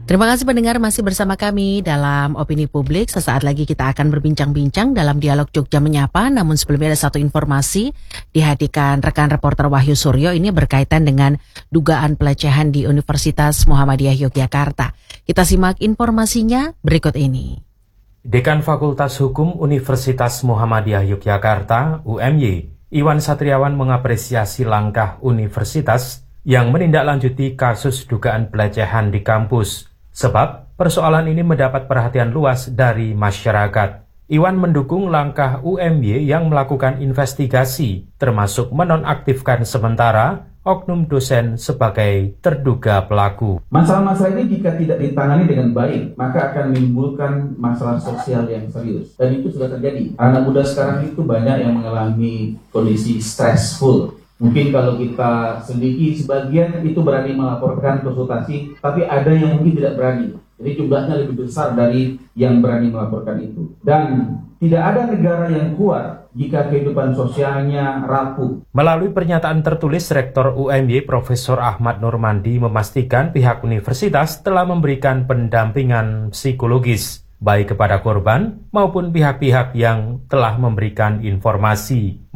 Terima kasih pendengar masih bersama kami dalam Opini Publik. Sesaat lagi kita akan berbincang-bincang dalam dialog Jogja Menyapa. Namun sebelumnya ada satu informasi dihadirkan rekan reporter Wahyu Suryo. Ini berkaitan dengan dugaan pelecehan di Universitas Muhammadiyah Yogyakarta. Kita simak informasinya berikut ini. Dekan Fakultas Hukum Universitas Muhammadiyah Yogyakarta (UMY), Iwan Satriawan mengapresiasi langkah universitas yang menindaklanjuti kasus dugaan pelecehan di kampus. Sebab persoalan ini mendapat perhatian luas dari masyarakat. Iwan mendukung langkah UMY yang melakukan investigasi, termasuk menonaktifkan sementara oknum dosen sebagai terduga pelaku. Masalah-masalah ini jika tidak ditangani dengan baik, maka akan menimbulkan masalah sosial yang serius. Dan itu sudah terjadi. Anak muda sekarang itu banyak yang mengalami kondisi stressful. Mungkin kalau kita selidiki sebagian itu berani melaporkan konsultasi, tapi ada yang mungkin tidak berani. Jadi jumlahnya lebih besar dari yang berani melaporkan itu. Dan tidak ada negara yang kuat jika kehidupan sosialnya rapuh. Melalui pernyataan tertulis, Rektor UMY Profesor Ahmad Nurmandi memastikan pihak universitas telah memberikan pendampingan psikologis, baik kepada korban maupun pihak-pihak yang telah memberikan informasi.